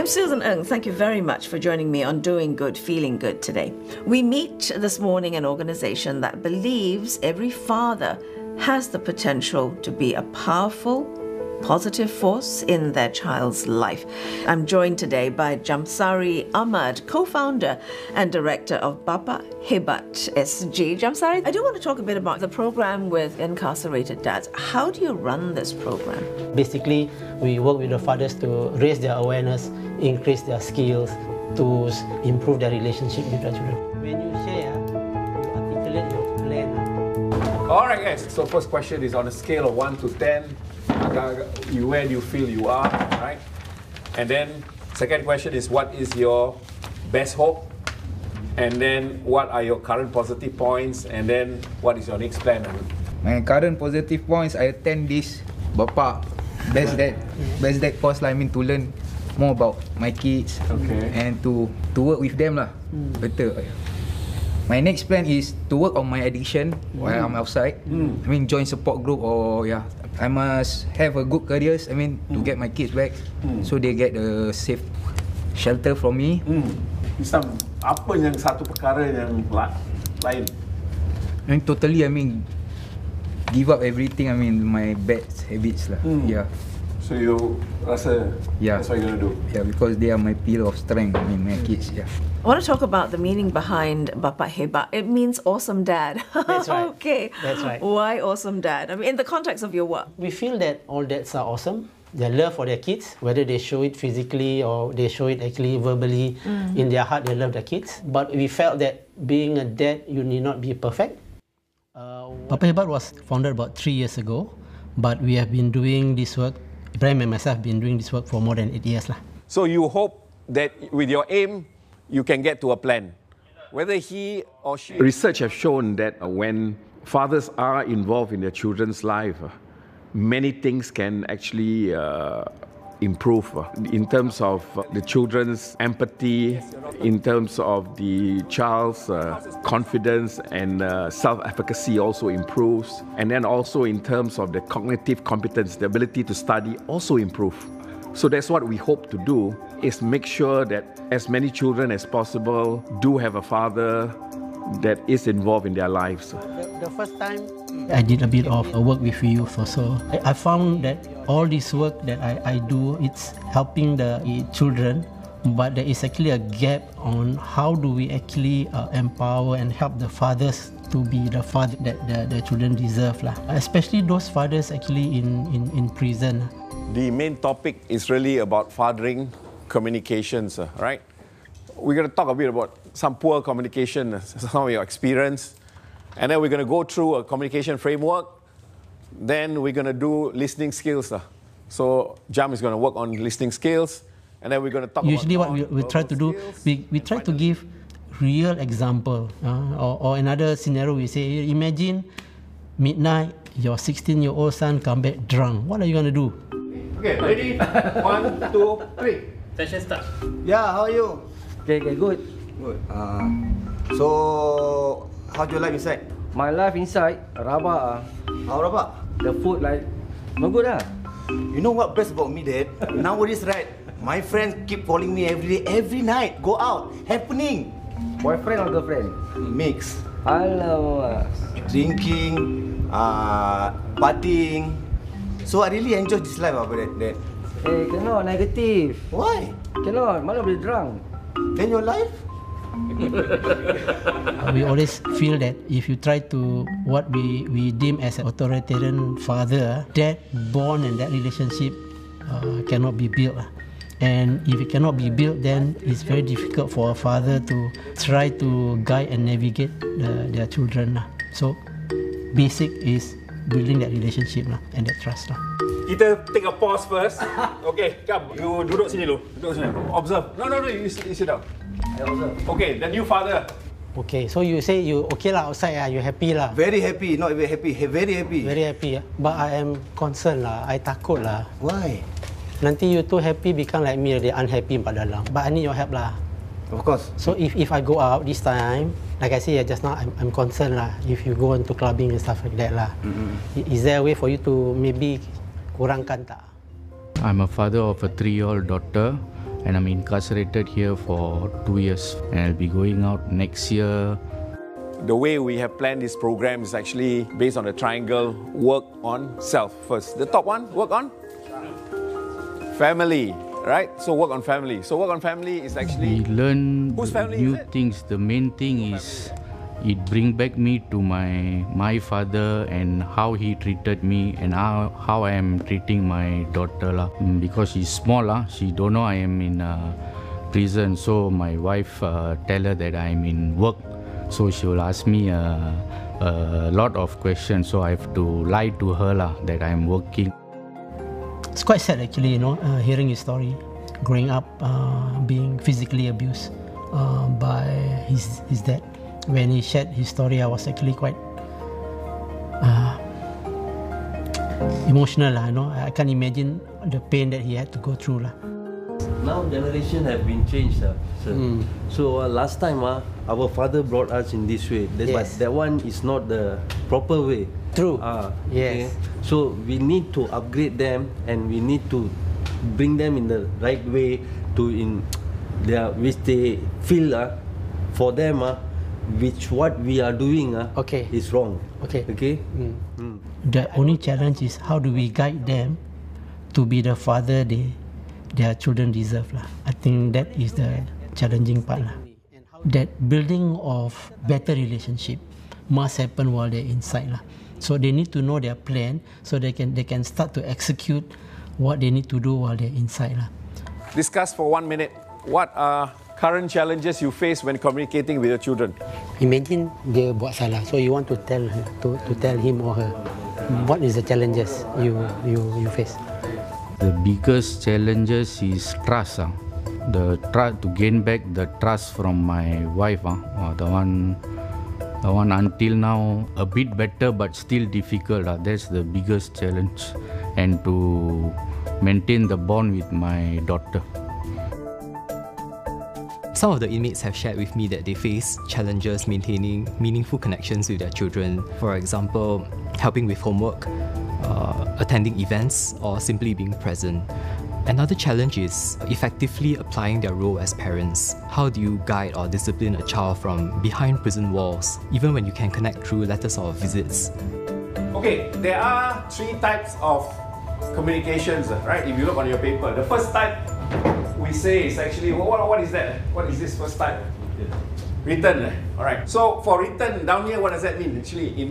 I'm Susan Ng. Thank you very much for joining me on Doing Good, Feeling Good today. We meet this morning an organization that believes every father has the potential to be a powerful, positive force in their child's life. I'm joined today by Jamsari Ahmad, co-founder and director of Bapa Hebat SG. Jamsari, I do want to talk a bit about the program with incarcerated dads. How do you run this program? Basically, we work with the fathers to raise their awareness, increase their skills, to improve their relationship with their children. When you share, you articulate your plan. All right, guys. So first question is on a scale of 1 to 10. Where do you feel you are, right? And then second question is, what is your best hope? And then what are your current positive points? And then what is your next plan? My current positive points, I attend this Bapa Best Dad course lah. I mean, to learn more about my kids, and to work with them lah, better. My next plan is to work on my addiction while I'm outside. I mean, join support group or I must have a good careers. I mean, to get my kids back, so they get a safe shelter from me. Apa yang satu perkara yang lain? I mean, totally. I mean, give up everything. I mean, my bad habits lah. Yeah. So you rasa that's what you're gonna do? Yeah, because they are my pillar of strength. I mean, my kids. Yeah. I want to talk about the meaning behind Bapa Hebat. It means awesome dad. That's right. Okay. That's right. Why awesome dad? I mean, in the context of your work. We feel that all dads are awesome. Their love for their kids, whether they show it physically or they show it actually verbally, in their heart they love their kids. But we felt that being a dad, you need not be perfect. Bapa Hebat was founded about 3 years ago, but we have been doing this work, Ibrahim and myself have been doing this work for more than 8 years lah. So you hope that with your aim, you can get to a plan. Whether he or she... Research has shown that when fathers are involved in their children's life, many things can actually improve in terms of the children's empathy, in terms of the child's confidence and self-efficacy also improves. And then also in terms of the cognitive competence, the ability to study also improve. So that's what we hope to do, is make sure that as many children as possible do have a father that is involved in their lives. The first time I did a bit of work with youth also, I found that all this work that I do, it's helping the children, but there is actually a gap on how do we actually empower and help the fathers to be the father that the children deserve lah. Especially those fathers actually in prison. The main topic is really about fathering communications, right? We're going to talk a bit about some poor communication, some of your experience, and then we're going to go through a communication framework. Then we're going to do listening skills. So Jam is going to work on listening skills, and then we're going to talk Usually about... what we try to do, we try to give real example. Or another scenario, we say, imagine midnight, your 16-year-old son come back drunk. What are you going to do? Okay, ready? 1, 2, 3. Session start. Yeah, how are you? Okay, good. Good. So, how's your life inside? My life inside, rabak. How rabak? The food like, no good lah. You know what best about me, Dad? Nowadays, right, my friends keep calling me every day, every night. Go out, happening. Boyfriend or girlfriend? Mix. Alamak. Drinking, partying. So I really enjoy this life, Dad. Eh, cannot, negative. Why? Cannot, malah boleh drunk. Then your life? We always feel that if you try to what we deem as an authoritarian father, that bond and that relationship cannot be built. And if it cannot be built, then it's very difficult for a father to try to guide and navigate their children. So basic is building that relationship and that trust. Kita take a pause first. Okay, come. You duduk sini dulu. Duduk sini. Observe. No, you sit down. I observe. Okay, the new father. Okay, so you say you okay lah outside you happy lah. Very happy, not very happy. Very happy. Very happy. But I am concerned lah. I takut lah. Why? Nanti you too happy become like me, they unhappy kat dalam. But I need your help lah. Of course. So if I go out this time, like I say just now, I'm concerned lah. If you go into clubbing and stuff like that lah. Is there a way for you to maybe kurangkan tak? I'm a father of a 3-year-old daughter and I'm incarcerated here for 2 years, and I'll be going out next year. The way we have planned this program is actually based on the triangle: work on self first. The top one, work on family, right? So work on family. So work on family is actually... We learn Whose family new is it? things. The main thing is it bring back me to my father and how he treated me and how I am treating my daughter lah. Because she's small lah, she don't know I am in prison. So my wife tell her that I'm in work. So she will ask me a lot of questions. So I have to lie to her lah that I'm working. It's quite sad actually, hearing his story, growing up being physically abused by his dad. When he shared his story, I was actually quite emotional lah. I can't imagine the pain that he had to go through lah. Now generation have been changed, sir. So last time our father brought us in this way, but that one is not the proper way. True. Okay? Yes. So we need to upgrade them and we need to bring them in the right way which they feel for them which what we are doing is wrong. Okay. The only challenge is how do we guide them to be the father their children deserve lah. I think that is the challenging part lah. That building of better relationship must happen while they're inside lah. So they need to know their plan so they can start to execute what they need to do while they're inside lah. Discuss for 1 minute. What are current challenges you face when communicating with your children? Imagine dia buat salah, so you want to tell her, to tell him or her what is the challenges you face. The biggest challenges is trust. To gain back the trust from my wife. The one until now a bit better but still difficult. That's the biggest challenge, and to maintain the bond with my daughter. Some of the inmates have shared with me that they face challenges maintaining meaningful connections with their children. For example, helping with homework, attending events, or simply being present. Another challenge is effectively applying their role as parents. How do you guide or discipline a child from behind prison walls, even when you can connect through letters or visits? Okay, there are 3 types of communications, right? If you look on your paper, the first type we say is actually, what is that? What is this first type? Written. All right. So for written, down here, what does that mean? Actually, in